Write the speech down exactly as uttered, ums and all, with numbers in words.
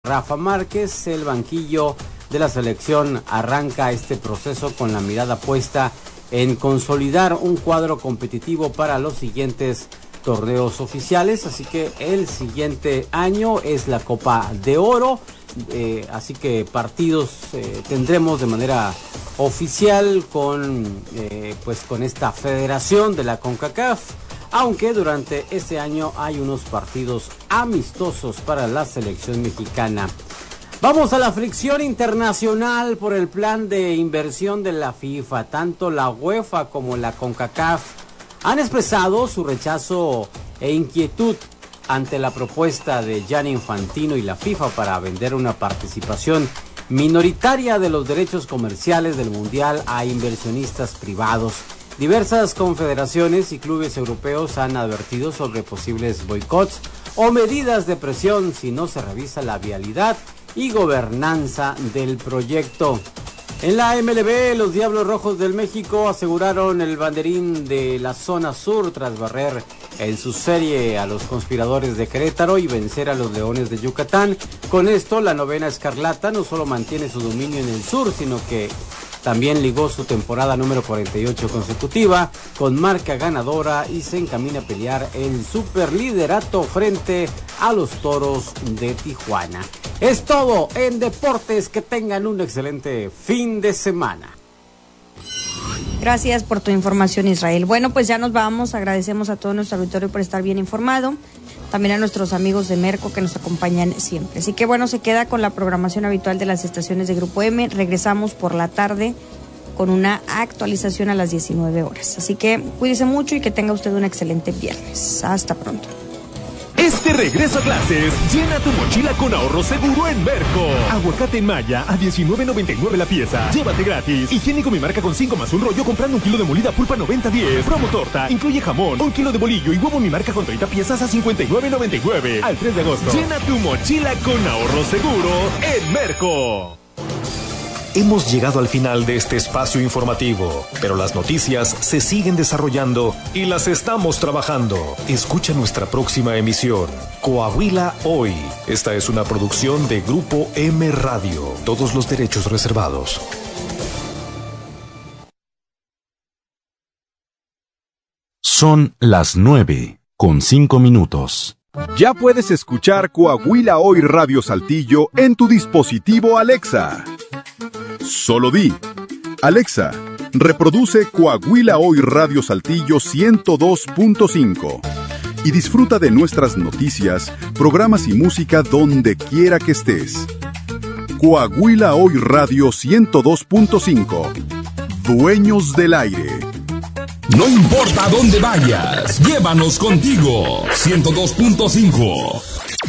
Rafa Márquez. El banquillo de la selección arranca este proceso con la mirada puesta en consolidar un cuadro competitivo para los siguientes torneos oficiales, así que el siguiente año es la Copa de Oro, eh, así que partidos eh, tendremos de manera oficial con eh, pues con esta federación de la CONCACAF, aunque durante este año hay unos partidos amistosos para la selección mexicana. Vamos a la fricción internacional por el plan de inversión de la FIFA. Tanto la UEFA como la CONCACAF han expresado su rechazo e inquietud ante la propuesta de Gianni Infantino y la FIFA para vender una participación minoritaria de los derechos comerciales del Mundial a inversionistas privados. Diversas confederaciones y clubes europeos han advertido sobre posibles boicots o medidas de presión si no se revisa la vialidad y gobernanza del proyecto. En la M L B, los Diablos Rojos del México aseguraron el banderín de la zona sur tras barrer en su serie a los Conspiradores de Querétaro y vencer a los Leones de Yucatán. Con esto, la novena escarlata no solo mantiene su dominio en el sur, sino que también ligó su temporada número cuarenta y ocho consecutiva con marca ganadora y se encamina a pelear el superliderato frente a los Toros de Tijuana. Es todo en deportes, que tengan un excelente fin de semana. Gracias por tu información, Israel. Bueno, pues ya nos vamos, agradecemos a todo nuestro auditorio por estar bien informado, también a nuestros amigos de Merco que nos acompañan siempre. Así que bueno, se queda con la programación habitual de las estaciones de Grupo M. Regresamos por la tarde con una actualización a las diecinueve horas. Así que cuídese mucho y que tenga usted un excelente viernes. Hasta pronto. Este regreso a clases, llena tu mochila con ahorro seguro en Merco. Aguacate en Maya a diecinueve noventa y nueve la pieza. Llévate gratis. Higiénico Mi Marca con cinco más un rollo comprando un kilo de molida pulpa noventa diez. Promo torta, incluye jamón, un kilo de bolillo y huevo Mi Marca con treinta piezas a cincuenta y nueve noventa y nueve. Al tres de agosto. Llena tu mochila con ahorro seguro en Merco. Hemos llegado al final de este espacio informativo, pero las noticias se siguen desarrollando y las estamos trabajando. Escucha nuestra próxima emisión, Coahuila Hoy. Esta es una producción de Grupo M Radio. Todos los derechos reservados. Son las nueve con cinco minutos. Ya puedes escuchar Coahuila Hoy Radio Saltillo en tu dispositivo Alexa. Solo di, Alexa, reproduce Coahuila Hoy Radio Saltillo ciento dos punto cinco y disfruta de nuestras noticias, programas y música donde quiera que estés. Coahuila Hoy Radio ciento dos punto cinco, dueños del aire. No importa dónde vayas, llévanos contigo. ciento dos punto cinco.